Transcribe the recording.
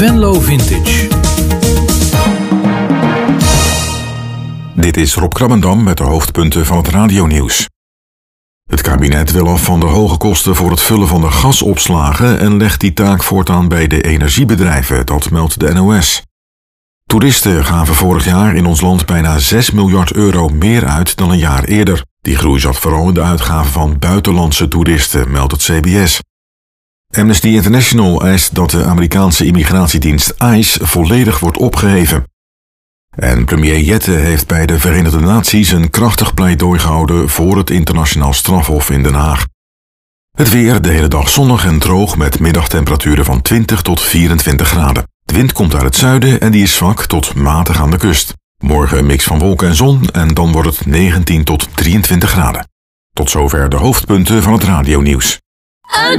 Venlo Vintage. Dit is Rob Krabbendam met de hoofdpunten van het radionieuws. Het kabinet wil af van de hoge kosten voor het vullen van de gasopslagen en legt die taak voortaan bij de energiebedrijven, dat meldt de NOS. Toeristen gaven vorig jaar in ons land bijna 6 miljard euro meer uit dan een jaar eerder. Die groei zat vooral in de uitgaven van buitenlandse toeristen, meldt het CBS. Amnesty International eist dat de Amerikaanse immigratiedienst ICE volledig wordt opgeheven. En premier Jette heeft bij de Verenigde Naties een krachtig pleidooi gehouden voor het internationaal strafhof in Den Haag. Het weer de hele dag zonnig en droog met middagtemperaturen van 20 tot 24 graden. De wind komt uit het zuiden en die is zwak tot matig aan de kust. Morgen een mix van wolken en zon en dan wordt het 19 tot 23 graden. Tot zover de hoofdpunten van het radionieuws.